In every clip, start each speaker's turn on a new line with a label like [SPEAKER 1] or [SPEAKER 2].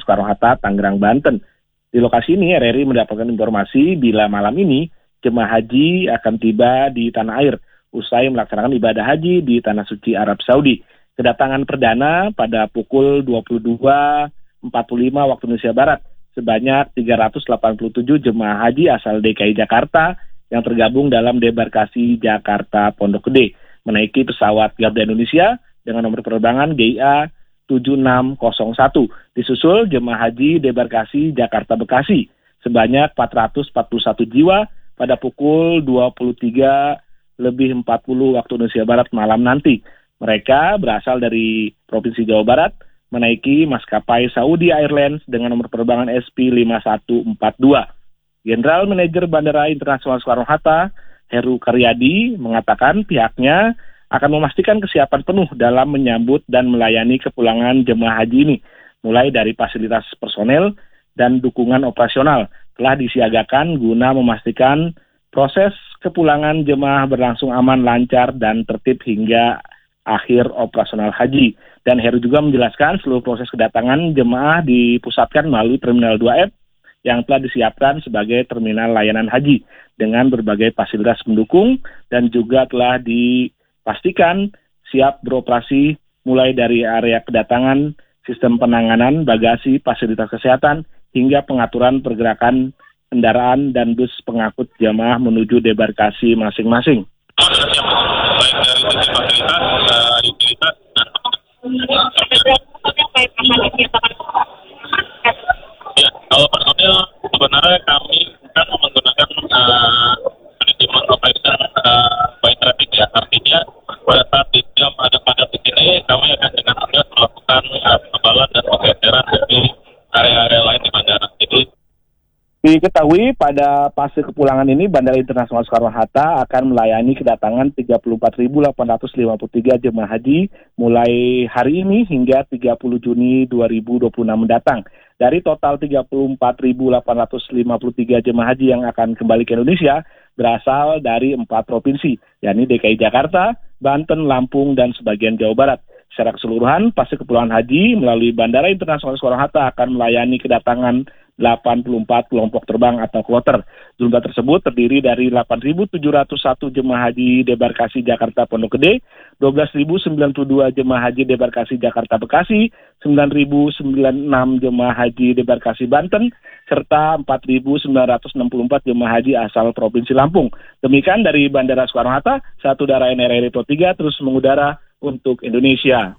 [SPEAKER 1] Soekarno-Hatta, Tangerang, Banten. Di lokasi ini RRI mendapatkan informasi bila malam ini jemaah haji akan tiba di tanah air usai melaksanakan ibadah haji di Tanah Suci Arab Saudi. Kedatangan perdana pada pukul 22.45 waktu Indonesia Barat. Sebanyak 387 jemaah haji asal DKI Jakarta yang tergabung dalam debarkasi Jakarta Pondok Gede menaiki pesawat Garuda Indonesia dengan nomor penerbangan GIA 7601. Disusul jemaah haji debarkasi Jakarta Bekasi sebanyak 441 jiwa pada pukul 23.40 waktu Indonesia Barat malam nanti. Mereka berasal dari Provinsi Jawa Barat, menaiki maskapai Saudi Airlines dengan nomor penerbangan SP5142. General Manager Bandara Internasional Soekarno-Hatta, Heru Karyadi, mengatakan pihaknya akan memastikan kesiapan penuh dalam menyambut dan melayani kepulangan jemaah haji ini, mulai dari fasilitas personel dan dukungan operasional telah disiagakan guna memastikan proses kepulangan jemaah berlangsung aman, lancar, dan tertib hingga akhir operasional haji. Dan Heru juga menjelaskan seluruh proses kedatangan jemaah dipusatkan melalui Terminal 2F yang telah disiapkan sebagai terminal layanan haji dengan berbagai fasilitas pendukung dan juga telah dipastikan siap beroperasi mulai dari area kedatangan, sistem penanganan, bagasi, fasilitas kesehatan, hingga pengaturan pergerakan kendaraan dan bus pengangkut jamaah menuju debarkasi masing-masing.
[SPEAKER 2] Ya, kalau personil sebenarnya kami kan menggunakan manajemen operation by traffic ya. Artinya pada saat di jam ada padat di sini, kami akan dengan mudah melakukan penebalan dan penggeseran dari area-area lain di bandara. Itu
[SPEAKER 1] diketahui pada fase kepulangan ini Bandara Internasional Soekarno-Hatta akan melayani kedatangan 34.853 jemaah haji mulai hari ini hingga 30 Juni 2026 mendatang. Dari total 34.853 jemaah haji yang akan kembali ke Indonesia berasal dari 4 provinsi, yakni DKI Jakarta, Banten, Lampung, dan sebagian Jawa Barat. Secara keseluruhan, fase kepulangan haji melalui Bandara Internasional Soekarno-Hatta akan melayani kedatangan 84 kelompok terbang atau kloter. Jumlah tersebut terdiri dari 8.701 jemaah haji debarkasi Jakarta Pondok Gede, 12.092 jemaah haji debarkasi Jakarta Bekasi, 9.096 jemaah haji debarkasi Banten, serta 4.964 jemaah haji asal Provinsi Lampung. Demikian dari Bandara Soekarno-Hatta, satu udara NRRI Pro 3 terus mengudara untuk Indonesia.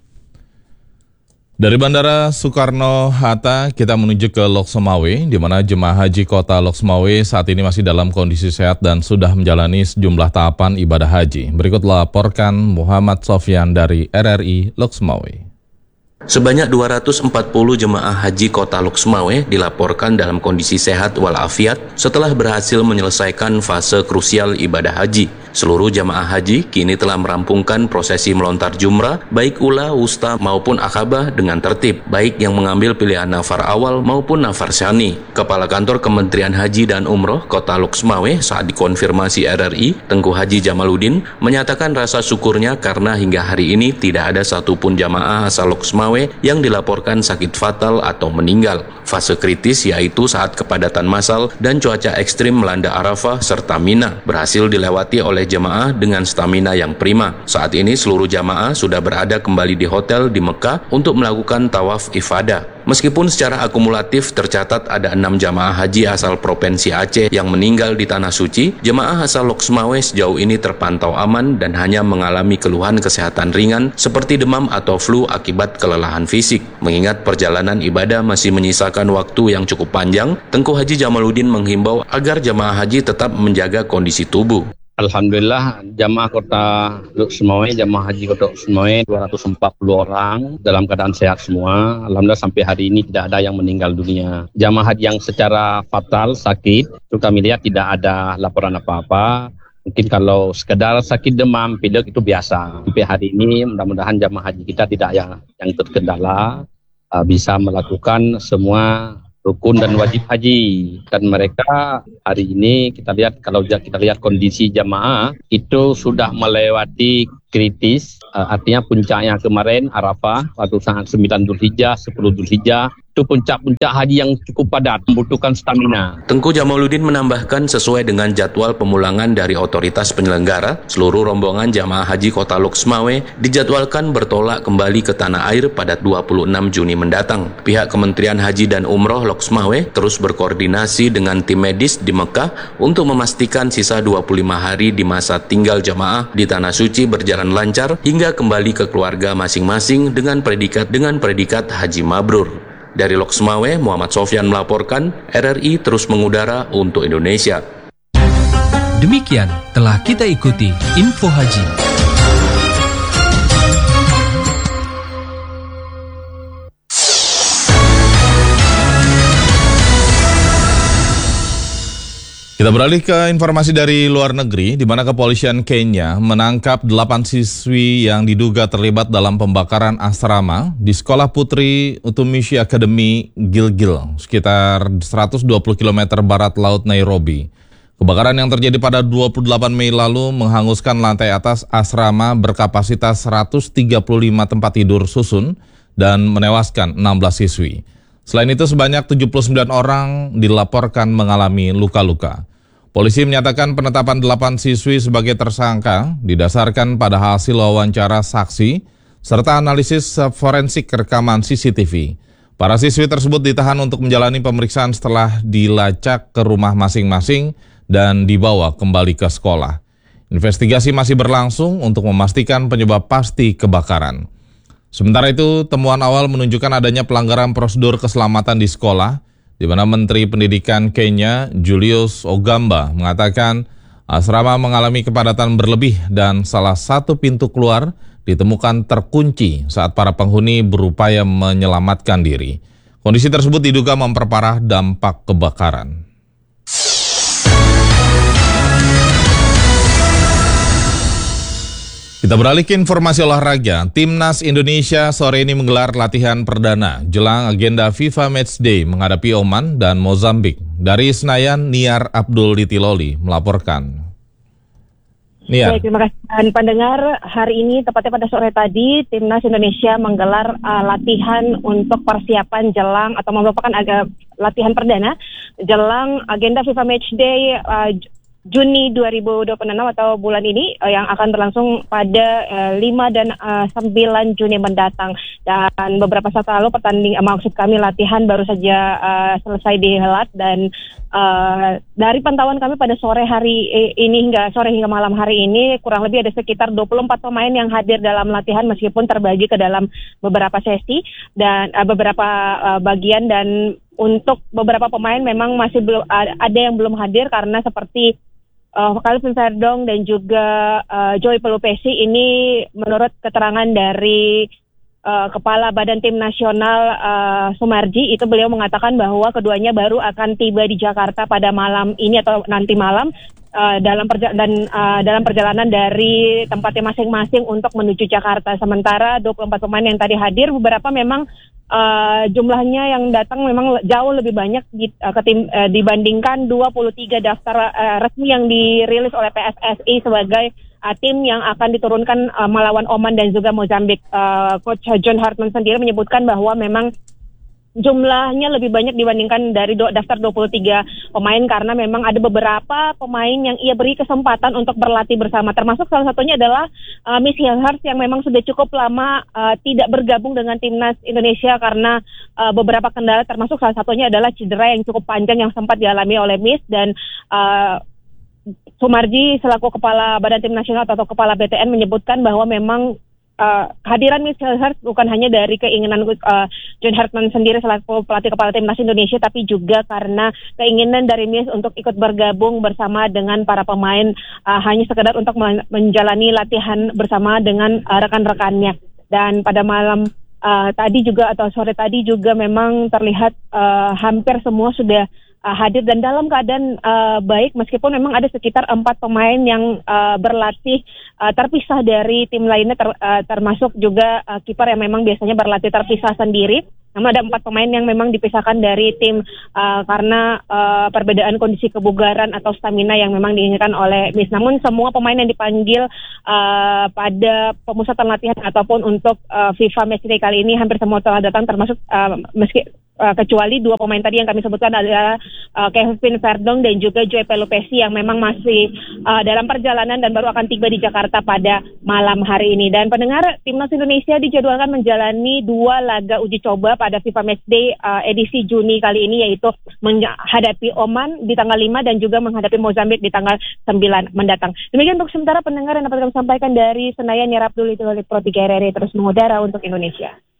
[SPEAKER 3] Dari Bandara Soekarno-Hatta kita menuju ke Lok Sumawe, di mana jemaah haji kota Lok Sumawe saat ini masih dalam kondisi sehat dan sudah menjalani sejumlah tahapan ibadah haji. Berikut laporkan Muhammad Sofyan dari RRI Lok Sumawe.
[SPEAKER 4] Sebanyak 240 jemaah haji kota Lok Sumawe dilaporkan dalam kondisi sehat walafiat setelah berhasil menyelesaikan fase krusial ibadah haji. Seluruh jemaah haji kini telah merampungkan prosesi melontar jumrah, baik ula, wusta maupun akabah dengan tertib, baik yang mengambil pilihan nafar awal maupun nafar syani. Kepala Kantor Kementerian Haji dan Umroh Kota Lok Sumawe saat dikonfirmasi RRI, Tengku Haji Jamaluddin, menyatakan rasa syukurnya karena hingga hari ini tidak ada satupun jamaah asal Lok Sumawe yang dilaporkan sakit fatal atau meninggal. Fase kritis yaitu saat kepadatan massal dan cuaca ekstrim melanda Arafah serta Mina berhasil dilewati oleh jemaah dengan stamina yang prima. Saat ini seluruh jamaah sudah berada kembali di hotel di Mekah untuk melakukan tawaf ifadah. Meskipun secara akumulatif tercatat ada 6 jamaah haji asal Provinsi Aceh yang meninggal di Tanah Suci, jemaah asal Lok Sumawe sejauh ini terpantau aman dan hanya mengalami keluhan kesehatan ringan seperti demam atau flu akibat kelelahan fisik. Mengingat perjalanan ibadah masih menyisakan waktu yang cukup panjang, Tengku Haji Jamaluddin menghimbau agar jamaah haji tetap menjaga kondisi tubuh.
[SPEAKER 5] Alhamdulillah jamaah kota Lok Sumawe, jamaah haji kota Lok Sumawe 240 orang dalam keadaan sehat semua. Alhamdulillah sampai hari ini tidak ada yang meninggal dunia. Jamaah haji yang secara fatal sakit, itu kami lihat tidak ada laporan apa-apa. Mungkin kalau sekedar sakit demam, pilek itu biasa. Sampai hari ini mudah-mudahan jamaah haji kita tidak yang terkendala, bisa melakukan semua rukun dan wajib haji. Dan mereka hari ini kita lihat, kalau kita lihat kondisi jamaah itu sudah melewati kritis, artinya puncaknya kemarin Arafah, waktu saat 9 Dzulhijjah, 10 Dzulhijjah, itu puncak-puncak haji yang cukup padat, membutuhkan stamina.
[SPEAKER 4] Tengku Jamaluddin menambahkan sesuai dengan jadwal pemulangan dari otoritas penyelenggara, seluruh rombongan jamaah haji Kota Lok Sumawe dijadwalkan bertolak kembali ke tanah air pada 26 Juni mendatang. Pihak Kementerian Haji dan Umroh Lok Sumawe terus berkoordinasi dengan tim medis di Mekah untuk memastikan sisa 25 hari di masa tinggal jamaah di Tanah Suci berjalan lancar hingga kembali ke keluarga masing-masing dengan predikat haji mabrur. Dari Lok Sumawe, Muhammad Sofyan melaporkan, RRI terus mengudara untuk Indonesia.
[SPEAKER 6] Demikian telah kita ikuti Info Haji.
[SPEAKER 3] Kita beralih ke informasi dari luar negeri, di mana kepolisian Kenya menangkap 8 siswi yang diduga terlibat dalam pembakaran asrama di Sekolah Putri Utumishi Academy, Gilgil, sekitar 120 km barat laut Nairobi. Kebakaran yang terjadi pada 28 Mei lalu menghanguskan lantai atas asrama berkapasitas 135 tempat tidur susun dan menewaskan 16 siswi. Selain itu, sebanyak 79 orang dilaporkan mengalami luka-luka. Polisi menyatakan penetapan 8 siswi sebagai tersangka didasarkan pada hasil wawancara saksi serta analisis forensik rekaman CCTV. Para siswi tersebut ditahan untuk menjalani pemeriksaan setelah dilacak ke rumah masing-masing dan dibawa kembali ke sekolah. Investigasi masih berlangsung untuk memastikan penyebab pasti kebakaran. Sementara itu, temuan awal menunjukkan adanya pelanggaran prosedur keselamatan di sekolah, di mana Menteri Pendidikan Kenya, Julius Ogamba, mengatakan asrama mengalami kepadatan berlebih dan salah satu pintu keluar ditemukan terkunci saat para penghuni berupaya menyelamatkan diri. Kondisi tersebut diduga memperparah dampak kebakaran. Kita beralih ke informasi olahraga. Timnas Indonesia sore ini menggelar latihan perdana jelang agenda FIFA Matchday menghadapi Oman dan Mozambik. Dari Senayan, Niar Abdul Litiloli melaporkan. Niar.
[SPEAKER 7] Baik, terima kasih. Dan pendengar, hari ini tepatnya pada sore tadi, Timnas Indonesia menggelar latihan untuk persiapan jelang atau merupakan latihan perdana jelang agenda FIFA Matchday Juni 2026 atau bulan ini yang akan berlangsung pada 5 dan 9 Juni mendatang. Dan beberapa saat lalu latihan baru saja selesai dihelat dan dari pantauan kami pada sore hari ini hingga malam hari ini kurang lebih ada sekitar 24 pemain yang hadir dalam latihan meskipun terbagi ke dalam beberapa sesi dan beberapa bagian, dan untuk beberapa pemain memang masih belum ada yang belum hadir karena seperti Calvin Verdong dan juga Joy Pelupesi ini menurut keterangan dari Kepala Badan Tim Nasional Sumarji, itu beliau mengatakan bahwa keduanya baru akan tiba di Jakarta pada malam ini atau nanti malam dalam perjalanan dari tempatnya masing-masing untuk menuju Jakarta. Sementara 24 pemain yang tadi hadir, beberapa memang jumlahnya yang datang memang jauh lebih banyak dibandingkan 23 daftar resmi yang dirilis oleh PSSI sebagai tim yang akan diturunkan melawan Oman dan juga Mozambik. Coach John Hartman sendiri menyebutkan bahwa memang jumlahnya lebih banyak dibandingkan dari daftar 23 pemain karena memang ada beberapa pemain yang ia beri kesempatan untuk berlatih bersama. Termasuk salah satunya adalah Miss Hilhers yang memang sudah cukup lama tidak bergabung dengan Timnas Indonesia karena beberapa kendala, termasuk salah satunya adalah cedera yang cukup panjang yang sempat dialami oleh Miss. Dan Sumarji selaku Kepala Badan Tim Nasional atau Kepala BTN menyebutkan bahwa memang kehadiran Miss Hilhers bukan hanya dari keinginan John Hartman sendiri selaku pelatih kepala timnas Indonesia, tapi juga karena keinginan dari Miss untuk ikut bergabung bersama dengan para pemain, hanya sekedar untuk menjalani latihan bersama dengan rekan-rekannya. Dan pada malam tadi juga atau sore tadi juga memang terlihat hampir semua sudah hadir dan dalam keadaan baik, meskipun memang ada sekitar 4 pemain yang berlatih terpisah dari tim lainnya, termasuk juga kiper yang memang biasanya berlatih terpisah sendiri. Namun ada 4 pemain yang memang dipisahkan dari tim karena perbedaan kondisi kebugaran atau stamina yang memang diinginkan oleh Miss. Namun semua pemain yang dipanggil pada pemusatan latihan ataupun untuk FIFA Matchday kali ini hampir semua telah datang, termasuk kecuali 2 pemain tadi yang kami sebutkan adalah Kevin Verdong dan juga Joy Pelupesi yang memang masih dalam perjalanan dan baru akan tiba di Jakarta pada malam hari ini. Dan pendengar, Timnas Indonesia dijadwalkan menjalani 2 laga uji coba pada FIFA Matchday edisi Juni kali ini, yaitu menghadapi Oman di tanggal 5 dan juga menghadapi Mozambik di tanggal 9 mendatang. Demikian untuk sementara pendengar yang dapat kami sampaikan dari Senayan, Nyar Abdul itu oleh Pro 3 RRI terus mengudara untuk Indonesia.